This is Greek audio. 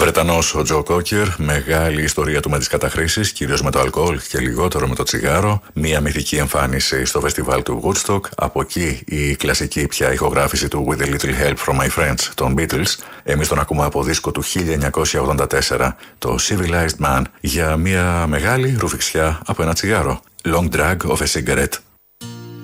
Βρετανός ο Τζο Κόκερ, μεγάλη ιστορία του με τις καταχρήσεις, κυρίως με το αλκοόλ και λιγότερο με το τσιγάρο. Μία μυθική εμφάνιση στο φεστιβάλ του Woodstock. Από εκεί η κλασική πια ηχογράφηση του With a Little Help from My Friends των Beatles. Εμείς τον ακούμε από δίσκο του 1984, το Civilized Man, για μία μεγάλη ρουφιξιά από ένα τσιγάρο. Long Drag of a Cigarette.